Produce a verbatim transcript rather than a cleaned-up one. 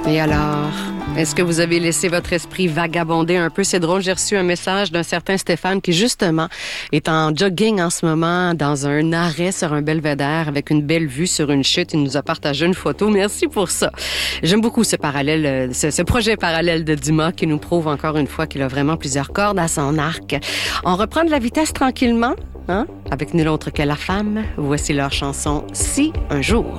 Et alors, est-ce que vous avez laissé votre esprit vagabonder un peu? C'est drôle, j'ai reçu un message d'un certain Stéphane qui, justement, est en jogging en ce moment dans un arrêt sur un belvédère avec une belle vue sur une chute. Il nous a partagé une photo. Merci pour ça. J'aime beaucoup ce parallèle, ce, ce projet parallèle de Dumas qui nous prouve encore une fois qu'il a vraiment plusieurs cordes à son arc. On reprend de la vitesse tranquillement, hein? Avec nul autre que la femme. Voici leur chanson « Si un jour ».